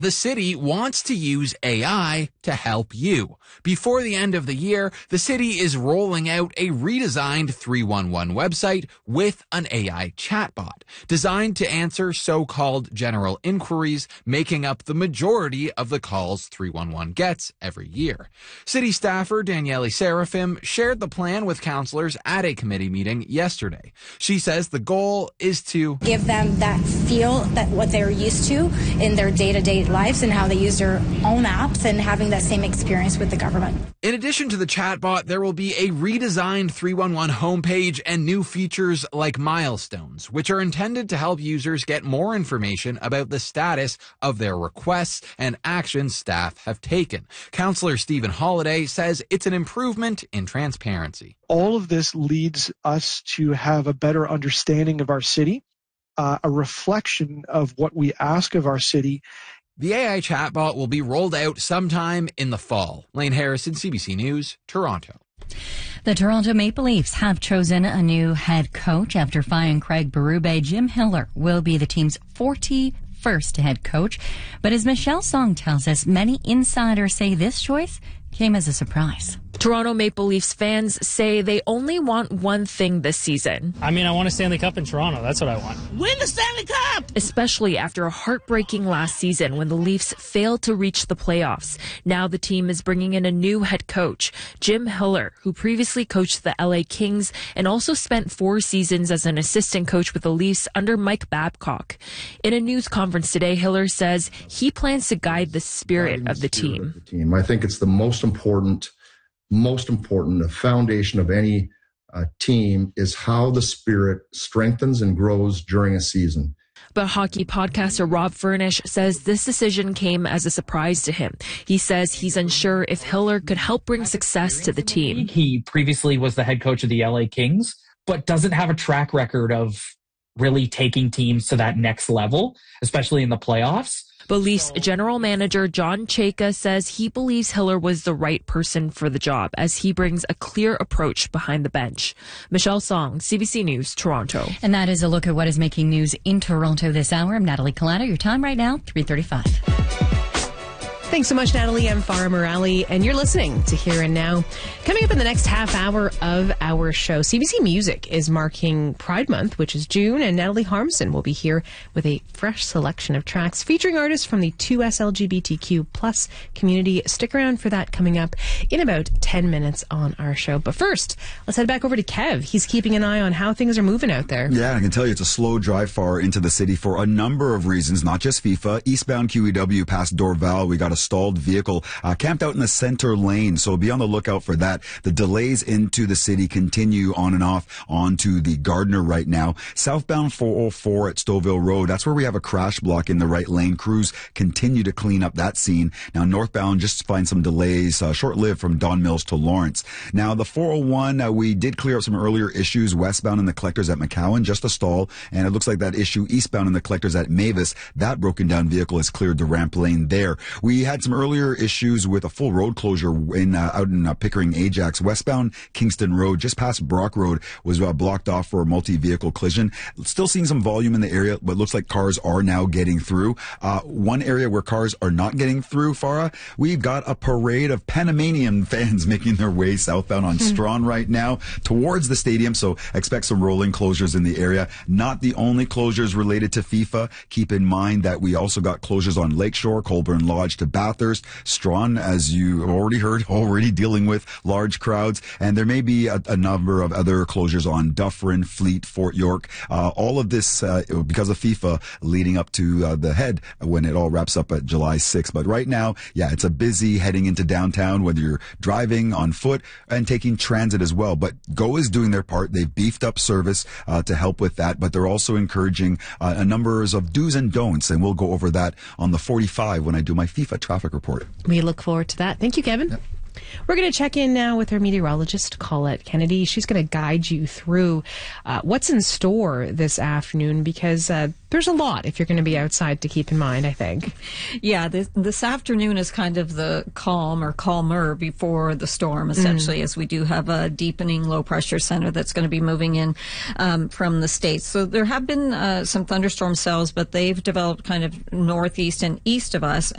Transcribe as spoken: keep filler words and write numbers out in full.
The city wants to use A I to help you. Before the end of the year, the city is rolling out a redesigned three one one website with an A I chatbot designed to answer so-called general inquiries, making up the majority of the calls three one one gets every year. City staffer Daniele Seraphim shared the plan with councillors at a committee meeting yesterday. She says the goal is to give them that feel that what they're used to in their day-to-day lives and how they use their own apps and having that same experience with the government. In addition to the chatbot, there will be a redesigned three one one homepage and new features like milestones, which are intended to help users get more information about the status of their requests and actions staff have taken. Councillor Stephen Holliday says it's an improvement in transparency. All of this leads us to have a better understanding of our city, uh, a reflection of what we ask of our city. The A I chatbot will be rolled out sometime in the fall. Lane Harrison, C B C News, Toronto. The Toronto Maple Leafs have chosen a new head coach after firing Craig Berube. Jim Hiller will be the team's forty-first head coach. But as Michelle Song tells us, many insiders say this choice came as a surprise. Toronto Maple Leafs fans say they only want one thing this season. I mean, I want a Stanley Cup in Toronto. That's what I want. Win the Stanley Cup! Especially after a heartbreaking last season when the Leafs failed to reach the playoffs. Now the team is bringing in a new head coach, Jim Hiller, who previously coached the L A Kings and also spent four seasons as an assistant coach with the Leafs under Mike Babcock. In a news conference today, Hiller says he plans to guide the spirit of the team. Of the team. I think it's the most important most important, the foundation of any uh, team is how the spirit strengthens and grows during a season. But hockey podcaster Rob Furnish says this decision came as a surprise to him. He says he's unsure if Hiller could help bring success to the team. He previously was the head coach of the L A Kings, but doesn't have a track record of really taking teams to that next level, especially in the playoffs. But Leafs general manager John Chayka says he believes Hiller was the right person for the job as he brings a clear approach behind the bench. Michelle Song, C B C News, Toronto. And that is a look at what is making news in Toronto this hour. I'm Natalie Collada. Your time right now, three thirty-five. Thanks so much, Natalie. I'm Farah Morali, and you're listening to Here and Now. Coming up in the next half hour of our show, C B C Music is marking Pride Month, which is June, and Natalie Harmson will be here with a fresh selection of tracks featuring artists from the two S L G B T Q plus community. Stick around for that coming up in about ten minutes on our show. But first, let's head back over to Kev. He's keeping an eye on how things are moving out there. Yeah, I can tell you it's a slow drive far into the city for a number of reasons, not just FIFA. Eastbound Q E W past Dorval, we got a stalled vehicle uh, camped out in the center lane, so be on the lookout for that. The delays into the city continue on and off onto the Gardner right now. Southbound four oh four at Stouffville Road, that's where we have a crash block in the right lane. Crews continue to clean up that scene. Now northbound, just find some delays, uh, short-lived from Don Mills to Lawrence. Now the four oh one, uh, we did clear up some earlier issues westbound in the collectors at McCowan, just a stall, and it looks like that issue eastbound in the collectors at Mavis, that broken down vehicle has cleared the ramp lane there. We had some earlier issues with a full road closure in uh, out in uh, Pickering Ajax. Westbound Kingston Road, just past Brock Road, was uh, blocked off for a multi-vehicle collision. Still seeing some volume in the area, but looks like cars are now getting through. Uh, one area where cars are not getting through, Farah, we've got a parade of Panamanian fans making their way southbound on Strawn right now towards the stadium, so expect some rolling closures in the area. Not the only closures related to FIFA. Keep in mind that we also got closures on Lakeshore, Colburn Lodge to Bathurst. Strawn, as you have already heard, already dealing with large crowds, and there may be a, a number of other closures on Dufferin, Fleet, Fort York. Uh, all of this uh, because of FIFA leading up to uh, the head when it all wraps up at July sixth. But right now, yeah, it's a busy heading into downtown, whether you're driving on foot and taking transit as well. But Go is doing their part. They've beefed up service uh, to help with that, but they're also encouraging uh, a numbers of do's and don'ts, and we'll go over that on the forty-five when I do my FIFA traffic report. We look forward to that. Thank you, Kevin. Yep. We're going to check in now with our meteorologist, Colette Kennedy. She's going to guide you through uh, what's in store this afternoon, because uh, there's a lot if you're going to be outside to keep in mind, I think. Yeah, this, this afternoon is kind of the calm or calmer before the storm, essentially, mm. as we do have a deepening low pressure center that's going to be moving in um, from the States. So there have been uh, some thunderstorm cells, but they've developed kind of northeast and east of us.